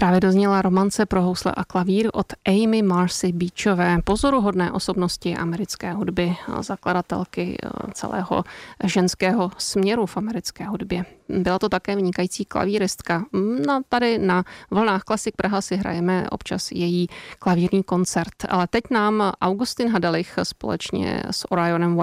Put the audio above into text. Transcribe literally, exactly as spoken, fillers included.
Právě dozněla romance pro housle a klavír od Amy Marcy Beachové, pozoruhodné osobnosti americké hudby, zakladatelky celého ženského směru v americké hudbě. Byla to také vynikající klavíristka. No, tady na vlnách Klasik Praha si hrajeme občas její klavírní koncert. Ale teď nám Augustin Hadelich společně s Orionem